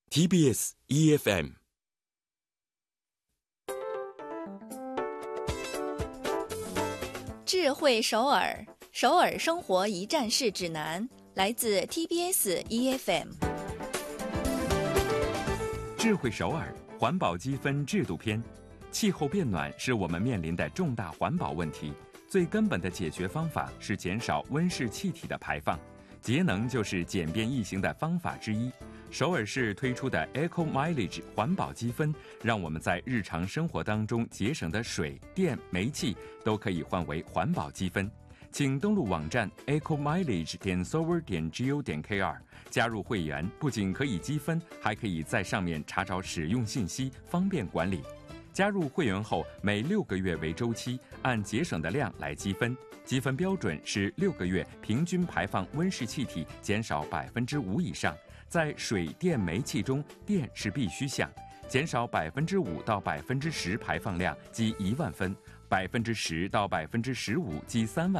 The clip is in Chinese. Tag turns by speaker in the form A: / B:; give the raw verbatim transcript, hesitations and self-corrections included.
A: T B S E F M。
B: 智慧首尔，首尔生活一站式指南，来自 T B S E F M。
C: 智慧首尔环保积分制度篇。气候变暖是我们面临的重大环保问题，最根本的解决方法是减少温室气体的排放，节能就是简便易行的方法之一。首尔市推出的 Eco Mileage 环保积分，让我们在日常生活当中节省的水电煤气都可以换为环保积分。请登录网站 eco mileage 点 s o v e r 点 go 点 k r 加入会员，不仅可以积分，还可以在上面查找使用信息，方便管理。加入会员后，每六个月为周期，按节省的量来积分。积分标准是六个月平均排放温室气体减少百分之五以上。在水电煤气中，电是必须项，减少百分之五到百分之十排放量积一万分，百分之十到百分之十五积三万。